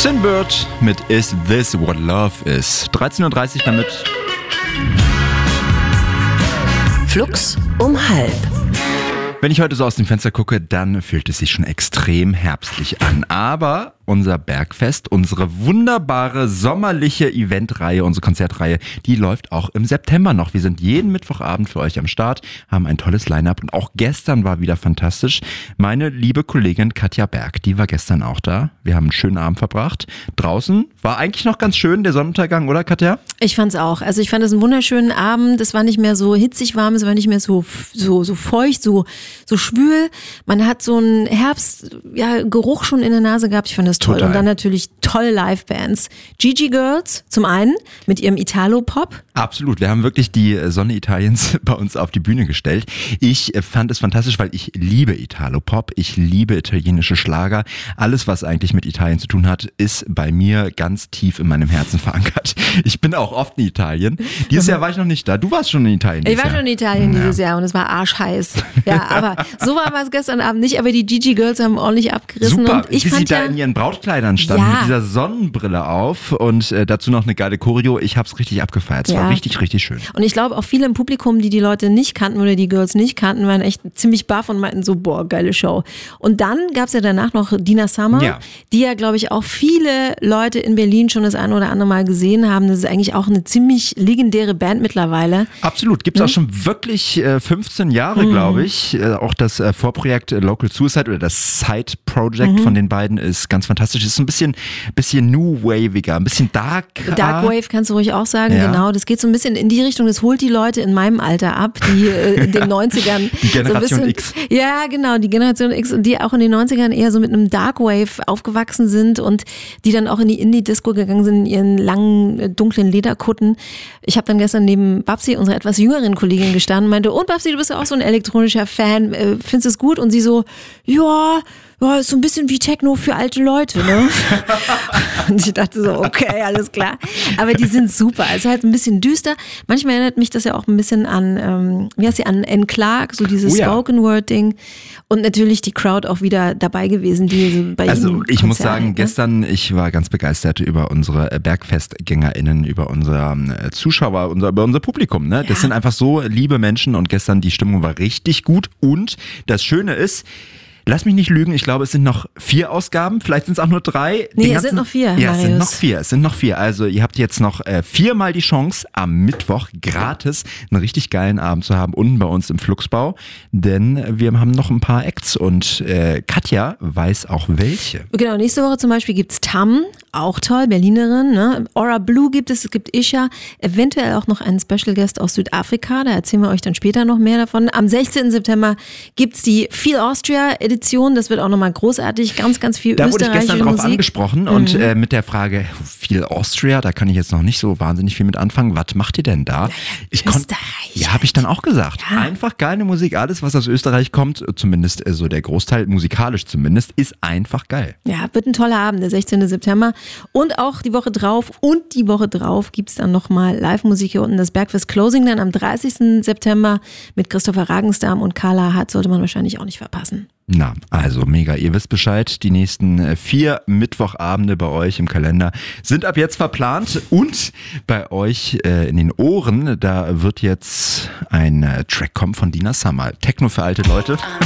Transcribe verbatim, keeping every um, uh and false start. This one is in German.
Sinbird mit Is This What Love Is? dreizehn Uhr dreißig damit. Flux um halb. Wenn ich heute so aus dem Fenster gucke, dann fühlt es sich schon extrem herbstlich an. Aber unser Bergfest, unsere wunderbare sommerliche Eventreihe, unsere Konzertreihe, die läuft auch im September noch. Wir sind jeden Mittwochabend für euch am Start, haben ein tolles Line-Up und auch gestern war wieder fantastisch. Meine liebe Kollegin Katja Berg, die war gestern auch da. Wir haben einen schönen Abend verbracht. Draußen war eigentlich noch ganz schön der Sonnenuntergang, oder Katja? Ich fand's auch. Also ich fand es einen wunderschönen Abend. Es war nicht mehr so hitzig warm, es war nicht mehr so so so feucht, so so schwül. Man hat so einen Herbst, ja, Geruch schon in der Nase gehabt. Ich fand das toll. Total. Und dann natürlich tolle Live-Bands. Gigi Girls zum einen mit ihrem Italo-Pop. Absolut. Wir haben wirklich die Sonne Italiens bei uns auf die Bühne gestellt. Ich fand es fantastisch, weil ich liebe Italo-Pop. Ich liebe italienische Schlager. Alles, was eigentlich mit Italien zu tun hat, ist bei mir ganz tief in meinem Herzen verankert. Ich bin auch oft in Italien. Dieses Jahr war ich noch nicht da. Du warst schon in Italien dieses Ich war Jahr. schon in Italien Ja. dieses Jahr und es war arschheiß. Ja, aber so war es gestern Abend nicht. Aber die Gigi Girls haben ordentlich abgerissen. Super, und ich wie fand sie da ja, in ihren Brautkleidern standen, Ja. mit dieser Sonnenbrille auf und äh, dazu noch eine geile Choreo. Ich hab's richtig abgefeiert. Es Ja. war richtig, richtig schön. Und ich glaube auch viele im Publikum, die die Leute nicht kannten oder die Girls nicht kannten, waren echt ziemlich baff und meinten so, boah, geile Show. Und dann gab es ja danach noch Dina Summer, Ja. die ja, glaube ich, auch viele Leute in Berlin schon das ein oder andere Mal gesehen haben. Das ist eigentlich auch eine ziemlich legendäre Band mittlerweile. Absolut, gibt's auch schon wirklich äh, fünfzehn Jahre, glaube ich. Äh, auch das äh, Vorprojekt äh, Local Suicide oder das Side-Project von den beiden ist ganz fantastisch. Ist so ein bisschen, bisschen New-Waviger, ein bisschen darker. Dark Wave kannst du ruhig auch sagen, Ja. genau. Das geht so ein bisschen in die Richtung, das holt die Leute in meinem Alter ab, die äh, in den neunzigern. Die Generation so ein bisschen, X. Ja, genau, die Generation X, die auch in den neunzigern eher so mit einem Dark Wave aufgewachsen sind und die dann auch in die Indie-Disco gegangen sind in ihren langen, äh, dunklen Lederkutten. Ich habe dann gestern neben Babsi, unserer etwas jüngeren Kollegin, gestanden und meinte, und Babsi, du bist ja auch so ein elektronischer Fan, äh, findest du es gut? Und sie so, ja, ja, ist so ein bisschen wie Techno für alte Leute, ne? Und ich dachte so, okay, alles klar. Aber die sind super. Also halt ein bisschen düster. Manchmal erinnert mich das ja auch ein bisschen an, ähm, wie heißt sie, an Anne Clark, so dieses Oh ja. Spoken-Word-Ding. Und natürlich die Crowd auch wieder dabei gewesen, die so bei Also jedem ich muss Konzert sagen, halt, ne? gestern, ich war ganz begeistert über unsere äh, BergfestgängerInnen, über unsere äh, Zuschauer, unser, über unser Publikum. Ne? Das Ja. sind einfach so liebe Menschen und gestern die Stimmung war richtig gut. Und das Schöne ist, lass mich nicht lügen, ich glaube, es sind noch vier Ausgaben, vielleicht sind es auch nur drei. Nee, Den es sind noch vier, Ja, es sind Marius. noch vier, es sind noch vier. Also ihr habt jetzt noch äh, viermal die Chance, am Mittwoch gratis einen richtig geilen Abend zu haben, unten bei uns im Fluxbau. Denn wir haben noch ein paar Acts und äh, Katja weiß auch welche. Genau, nächste Woche zum Beispiel gibt's Tam, auch toll, Berlinerin, ne? Aura Blue gibt es, es gibt Isha, eventuell auch noch einen Special Guest aus Südafrika, da erzählen wir euch dann später noch mehr davon. Am sechzehnten September gibt's die Feel Austria Edition, das wird auch nochmal großartig, ganz, ganz viel Da wurde ich österreichische gestern drauf Musik. angesprochen und äh, mit der Frage, viel Austria, da kann ich jetzt noch nicht so wahnsinnig viel mit anfangen. Was macht ihr denn da? Ich kon- Österreich Ja, habe ich dann auch gesagt. Ja. Einfach geile Musik, alles was aus Österreich kommt, zumindest äh, so der Großteil, musikalisch zumindest, ist einfach geil. Ja, wird ein toller Abend, der sechzehnten September. Und auch die Woche drauf und die Woche drauf gibt's dann nochmal Live-Musik hier unten. Das Bergfest Closing dann am dreißigsten September mit Christopher Ragensdam und Carla Hart, sollte man wahrscheinlich auch nicht verpassen. Na, also mega. Ihr wisst Bescheid, die nächsten äh, vier Mittwochabende bei euch im Kalender sind ab jetzt verplant und bei euch äh, in den Ohren, da wird jetzt ein äh, Track kommen von Dina Summer. Techno für alte Leute.